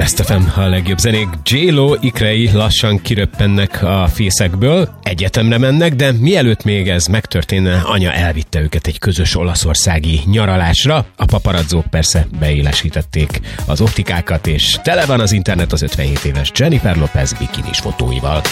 Best FM, a legjobb zenék. J-Lo ikrei lassan kiröppennek a fészekből, egyetemre mennek, de mielőtt még ez megtörténne, anya elvitte őket egy közös olaszországi nyaralásra. A paparazzók persze beélesítették az optikákat, és tele van az internet az 57 éves Jennifer Lopez bikinis fotóival.